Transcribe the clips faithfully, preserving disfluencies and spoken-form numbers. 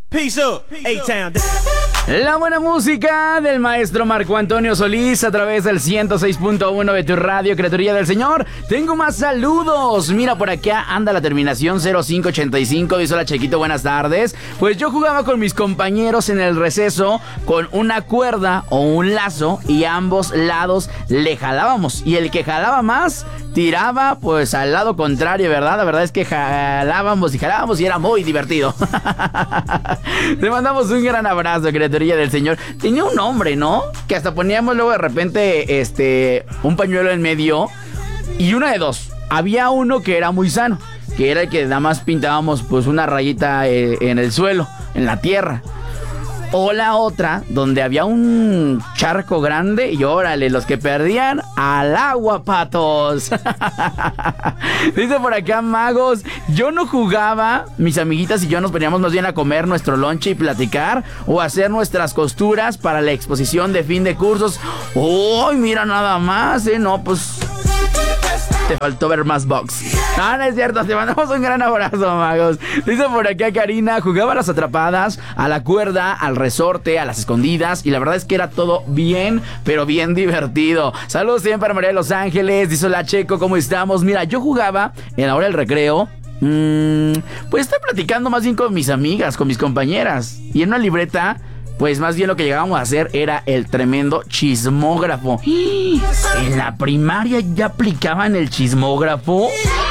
Peace up, A-Town. La buena música del maestro Marco Antonio Solís a través del ciento seis punto uno de tu radio, criaturilla del Señor. Tengo más saludos. Mira, por acá anda la terminación cero cinco ochenta y cinco. Dice: hola, Chequito, buenas tardes. Pues yo jugaba con mis compañeros en el receso con una cuerda o un lazo y a ambos lados le jalábamos. Y el que jalaba más tiraba pues al lado contrario, ¿verdad? La verdad es que jalábamos y jalábamos y era muy divertido. Te mandamos un gran abrazo, criaturilla del Señor. Tenía un nombre, ¿no? Que hasta poníamos luego de repente este un pañuelo en medio. Y una de dos. Había uno que era muy sano, que era el que nada más pintábamos pues una rayita eh, en el suelo, en la tierra. O la otra, donde había un charco grande y órale, los que perdían al agua, patos. Dice por acá Magos: yo no jugaba, mis amiguitas y yo nos poníamos más bien a comer nuestro lonche y platicar o hacer nuestras costuras para la exposición de fin de cursos. ¡Uy, mira nada más, eh! No, pues te faltó ver más box. No, no es cierto, te mandamos un gran abrazo, Magos. Dice por acá Karina: jugaba a las atrapadas, a la cuerda, al resorte, a las escondidas, y la verdad es que era todo bien, pero bien divertido. Saludos siempre para María de Los Ángeles. Dice: hola, Checo, ¿cómo estamos? Mira, yo jugaba en la hora del recreo. Mmm, pues estoy platicando más bien con mis amigas, con mis compañeras, y en una libreta pues más bien lo que llegábamos a hacer era el tremendo chismógrafo. ¿En la primaria ya aplicaban el chismógrafo?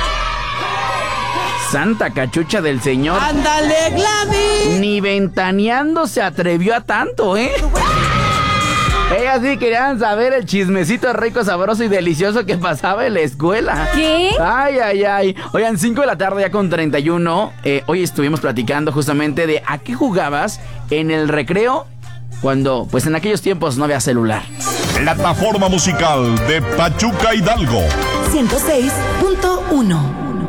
Santa cachucha del Señor. ¡Ándale, Gladys! Ni ventaneando se atrevió a tanto, ¿eh? Ellas sí querían saber el chismecito rico, sabroso y delicioso que pasaba en la escuela. ¿Qué? Ay, ay, ay. Oigan, cinco de la tarde ya con treinta y uno. Eh, hoy estuvimos platicando justamente de a qué jugabas en el recreo cuando, pues en aquellos tiempos no había celular. Plataforma musical de Pachuca Hidalgo. ciento seis punto uno.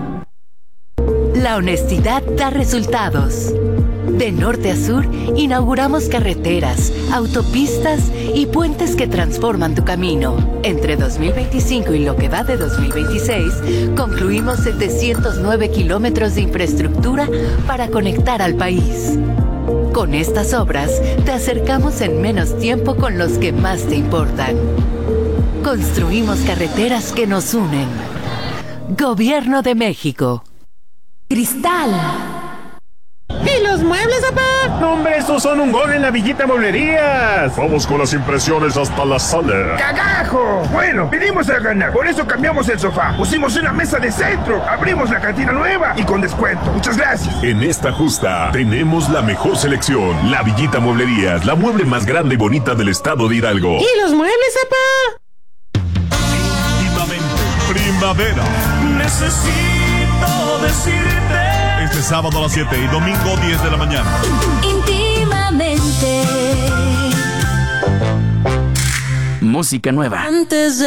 La honestidad da resultados. De norte a sur, inauguramos carreteras, autopistas y puentes que transforman tu camino. Entre dos mil veinticinco y lo que va de dos mil veintiséis, concluimos setecientos nueve kilómetros de infraestructura para conectar al país. Con estas obras, te acercamos en menos tiempo con los que más te importan. Construimos carreteras que nos unen. Gobierno de México. Cristal. ¿Y los muebles, papá? No, hombre, estos son un gol en la Villita Mueblerías. Vamos con las impresiones hasta la sala. ¡Cagajo! Bueno, vinimos a ganar, por eso cambiamos el sofá. Pusimos una mesa de centro, abrimos la cantina nueva y con descuento. Muchas gracias. En esta justa tenemos la mejor selección. La Villita Mueblerías, la mueble más grande y bonita del estado de Hidalgo. ¿Y los muebles, papá? Íntimamente primavera. Necesito decirte. Este sábado a las siete y domingo diez de la mañana. Íntimamente. Música nueva. Antes de